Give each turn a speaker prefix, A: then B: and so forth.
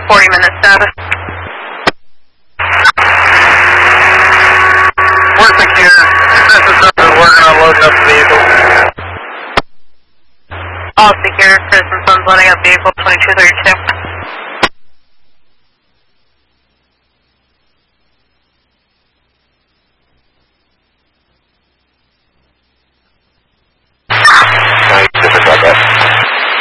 A: 40-minute status.
B: We're secure. Citizen working on loading up the vehicle.
A: All secure. Citizen Sun's loading up vehicle 2232.